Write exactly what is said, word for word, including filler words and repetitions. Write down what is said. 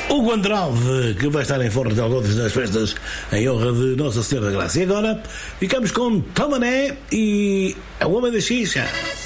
Hugo Andrade, que vai estar em Forno de Algodes nas festas em honra de Nossa Senhora da Graça. E agora ficamos com Tomané e a Homem da Xixa.